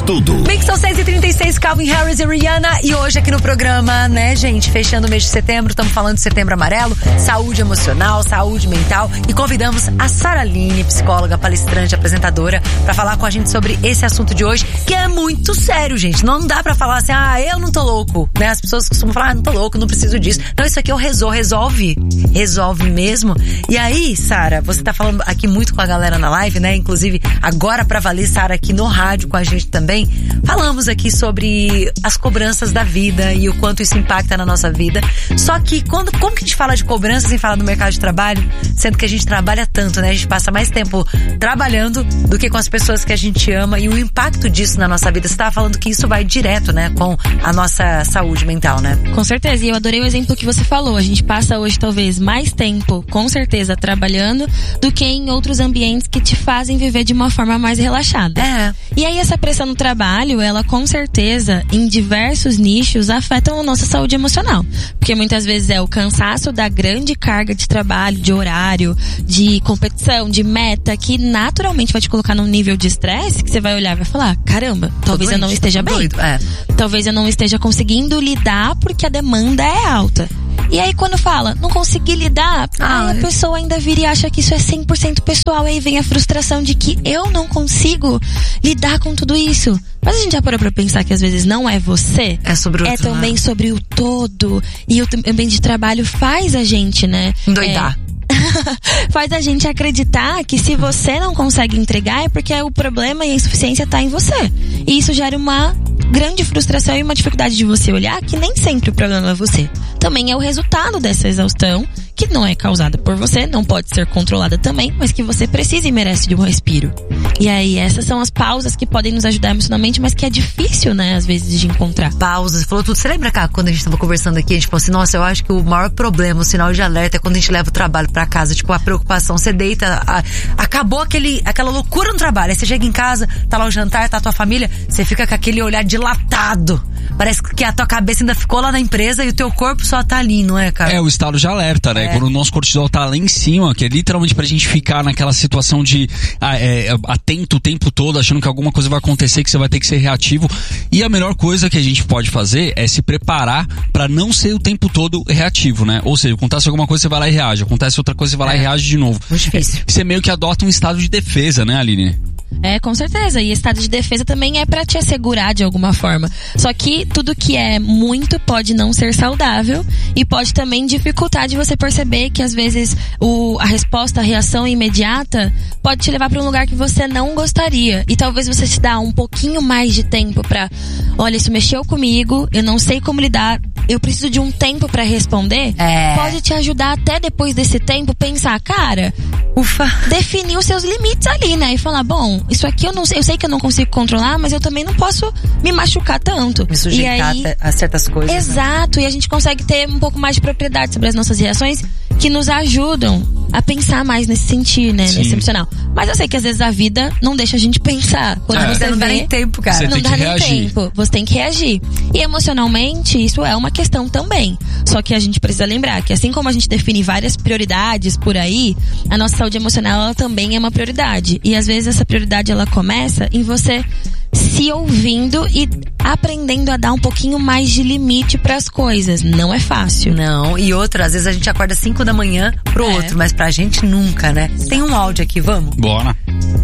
Tudo. Mix são 6h36, Calvin Harris e Rihanna. E hoje aqui no programa, né, gente, fechando o mês de setembro, estamos falando de Setembro Amarelo, saúde emocional, saúde mental. E convidamos a Sara Aline, psicóloga, palestrante, apresentadora, pra falar com a gente sobre esse assunto de hoje, que é muito sério, gente. Não dá pra falar assim, eu não tô louco, né? As pessoas costumam falar, não tô louco, não preciso disso. Não, isso aqui eu resolve mesmo. E aí, Sara, você tá falando aqui muito com a galera na live, né? Inclusive, agora pra valer, Sara, aqui no rádio com a gente também. Falamos aqui sobre as cobranças da vida e o quanto isso impacta na nossa vida. Só que como que a gente fala de cobrança sem falar do mercado de trabalho, sendo que a gente trabalha tanto, né? A gente passa mais tempo trabalhando do que com as pessoas que a gente ama e o impacto disso na nossa vida. Você estava falando que isso vai direto, né? Com a nossa saúde mental, né? Com certeza. E eu adorei o exemplo que você falou. A gente passa hoje talvez mais tempo, com certeza, trabalhando do que em outros ambientes que te fazem viver de uma forma mais relaxada. E aí essa pressão no trabalho, ela com certeza, em diversos nichos, afetam a nossa saúde emocional. Porque muitas vezes é o cansaço da grande carga de trabalho, de horário, de competição, de meta, que naturalmente vai te colocar num nível de estresse que você vai olhar e vai falar, caramba, talvez eu não esteja bem. Talvez eu não esteja conseguindo lidar porque a demanda é alta. E aí quando fala, não consegui lidar, a pessoa ainda vira e acha que isso é 100% pessoal. Aí vem a frustração de que eu não consigo lidar com tudo isso. Mas a gente já parou pra pensar que às vezes não é você? É sobre o outro, também sobre o todo. E o ambiente de trabalho faz a gente, né? Endoidar. Faz a gente acreditar que se você não consegue entregar é porque o problema e a insuficiência tá em você. E isso gera uma grande frustração e uma dificuldade de você olhar que nem sempre o problema é você. Também é o resultado dessa exaustão, que não é causada por você, não pode ser controlada também, mas que você precisa e merece de um respiro. E aí essas são as pausas que podem nos ajudar emocionalmente, mas que é difícil, né, às vezes, de encontrar. Pausas, você falou tudo. Você lembra, cá, quando a gente tava conversando aqui, a gente falou assim, nossa, eu acho que o maior problema, o sinal de alerta é quando a gente leva o trabalho pra casa, tipo, a preocupação, você deita, acabou aquela loucura no trabalho, aí você chega em casa, tá lá o jantar, tá a tua família, você fica com aquele olhar dilatado, parece que a tua cabeça ainda ficou lá na empresa e o teu corpo só tá ali, não é, cara? É o estado de alerta, né? Quando o nosso cortisol tá lá em cima, que é literalmente pra gente ficar naquela situação de atento o tempo todo, achando que alguma coisa vai acontecer, que você vai ter que ser reativo. E a melhor coisa que a gente pode fazer é se preparar pra não ser o tempo todo reativo, né? Ou seja, acontece alguma coisa, você vai lá e reage. Acontece outra coisa, você vai lá e reage de novo. Muito difícil. Você meio que adota um estado de defesa, né, Aline? Com certeza. E estado de defesa também é pra te assegurar de alguma forma. Só que tudo que é muito pode não ser saudável e pode também dificultar de você perceber que às vezes a resposta, a reação imediata pode te levar pra um lugar que você não gostaria. E talvez você se dá um pouquinho mais de tempo pra, olha, isso mexeu comigo, eu não sei como lidar, eu preciso de um tempo pra responder. Pode te ajudar até depois desse tempo pensar, cara, definir os seus limites ali, né? E falar, bom, isso aqui eu sei que eu não consigo controlar, mas eu também não posso me machucar tanto. Me sujeitar a certas coisas. Exato, né? E a gente consegue ter um pouco mais de propriedade sobre as nossas reações que nos ajudam a pensar mais nesse sentido, né? Nesse emocional. Mas eu sei que às vezes a vida não deixa a gente pensar. Quando você não dá nem tempo, cara. Você não dá nem tempo. Você tem que reagir. E emocionalmente, isso é uma questão também. Só que a gente precisa lembrar que assim como a gente define várias prioridades por aí, a nossa saúde emocional, ela também é uma prioridade. E às vezes essa prioridade, ela começa em você se ouvindo e aprendendo a dar um pouquinho mais de limite pras coisas. Não é fácil. Não, e outra, às vezes a gente acorda 5 da manhã pro outro, mas pra gente nunca, né? Tem um áudio aqui, vamos? Bora.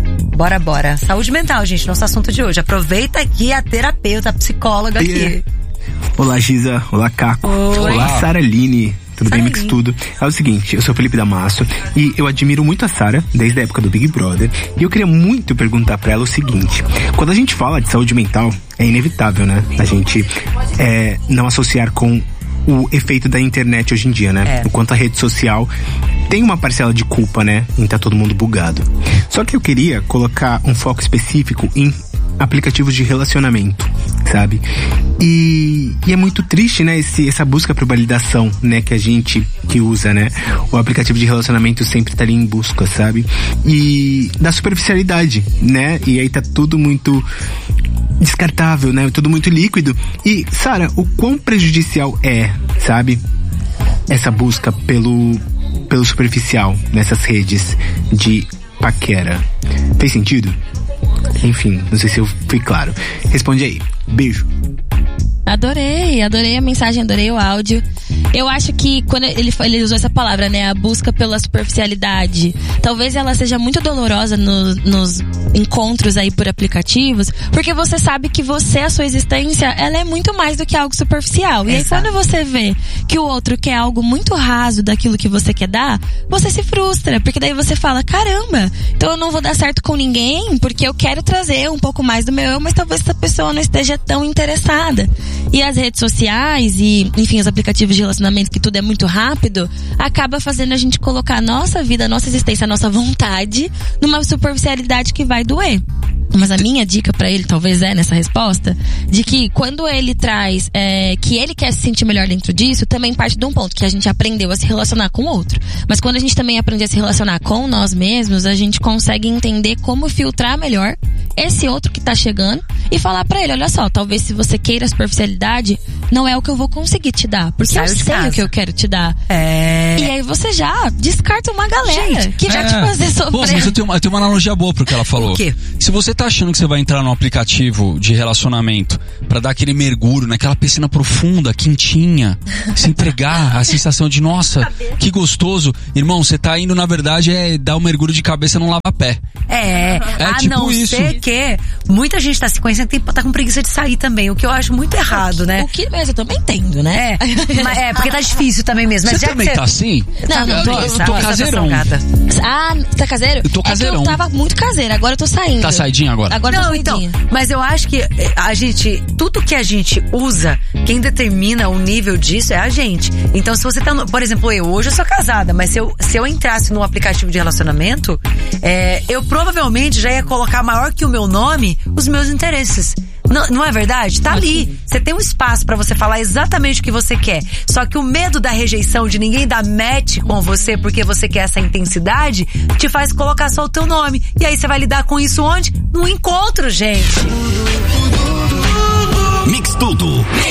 Bora. Saúde mental, gente, nosso assunto de hoje. Aproveita aqui a terapeuta, a psicóloga aqui. Olá, Giza. Olá, Caco. Oi. Olá, Sara Aline. Tudo bem, Mix Tudo? É o seguinte, eu sou o Felipe Damasso e eu admiro muito a Sara desde a época do Big Brother e eu queria muito perguntar pra ela o seguinte: quando a gente fala de saúde mental, é inevitável, né? A gente não associar com o efeito da internet hoje em dia, né? O quanto a rede social tem uma parcela de culpa, né? Em tá todo mundo bugado. Só que eu queria colocar um foco específico em aplicativos de relacionamento, sabe? E é muito triste, né? Essa busca por validação, né? Que a gente que usa, né? O aplicativo de relacionamento sempre tá ali em busca, sabe? E da superficialidade, né? E aí tá tudo muito descartável, né? Tudo muito líquido. E, Sara, o quão prejudicial sabe? Essa busca pelo superficial nessas redes de paquera. Fez sentido? Enfim, não sei se eu fui claro. Responde aí. Beijo. Adorei a mensagem, adorei o áudio. Eu acho que quando ele usou essa palavra, né, a busca pela superficialidade, talvez ela seja muito dolorosa nos encontros aí por aplicativos, porque você sabe que a sua existência, ela é muito mais do que algo superficial. E aí quando você vê que o outro quer algo muito raso daquilo que você quer dar, você se frustra, porque daí você fala, caramba, então eu não vou dar certo com ninguém, porque eu quero trazer um pouco mais do meu eu, mas talvez essa pessoa não esteja tão interessada. E as redes sociais e, enfim, os aplicativos de relacionamento, que tudo é muito rápido, acaba fazendo a gente colocar a nossa vida, a nossa existência, a nossa vontade numa superficialidade que vai doer. Mas a minha dica pra ele, talvez nessa resposta, de que quando ele traz que ele quer se sentir melhor dentro disso, também parte de um ponto, que a gente aprendeu a se relacionar com o outro. Mas quando a gente também aprende a se relacionar com nós mesmos, a gente consegue entender como filtrar melhor esse outro que tá chegando e falar pra ele, olha só, talvez se você queira a superficialidade, não é o que eu vou conseguir te dar, porque eu sei o que eu quero te dar. E aí você já descarta uma galera que vai te fazer sofrer. Pô, mas eu tenho uma analogia boa pro que ela falou. O quê? Se você tá achando que você vai entrar num aplicativo de relacionamento pra dar aquele mergulho naquela piscina profunda, quentinha, se entregar, a sensação de, nossa, que gostoso. Irmão, você tá indo, na verdade, dar um mergulho de cabeça num lava-pé. A tipo não isso. ser que muita gente tá se conhecendo e tá com preguiça de sair também, o que eu acho muito errado, né? O que mesmo, eu também entendo, né? Porque tá difícil também mesmo. Mas Você também tá assim? Não tô caseirão. Ah, tá caseiro? Eu tô caseirão. Eu tava muito caseira, agora eu tô saindo. Tá saidinha agora? Agora não, tô então, saidinha. mas eu acho que tudo que a gente usa, quem determina o nível disso é a gente. Então se você tá, por exemplo, hoje eu sou casada, mas se eu entrasse num aplicativo de relacionamento, eu provavelmente já ia colocar maior que o meu nome, os meus interesses. Não é verdade? Tá ali. Você tem um espaço pra você falar exatamente o que você quer. Só que o medo da rejeição, de ninguém dar match com você porque você quer essa intensidade, te faz colocar só o teu nome. E aí você vai lidar com isso onde? No encontro, gente. Mix Tudo.